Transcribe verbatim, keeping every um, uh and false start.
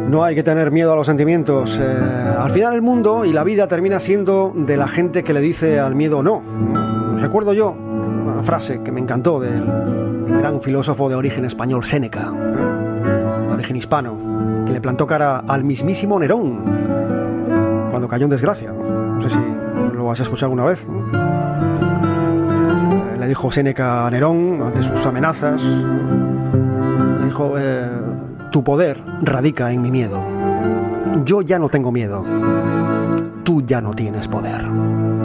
No hay que tener miedo a los sentimientos. Eh, al final el mundo y la vida termina siendo de la gente que le dice al miedo no. Recuerdo yo una frase que me encantó del gran filósofo de origen español, Séneca, de origen hispano, que le plantó cara al mismísimo Nerón cuando cayó en desgracia. No sé si lo has escuchado alguna vez. Le dijo Séneca a Nerón ante sus amenazas. Le dijo... Eh, Tu poder radica en mi miedo. Yo ya no tengo miedo. Tú ya no tienes poder.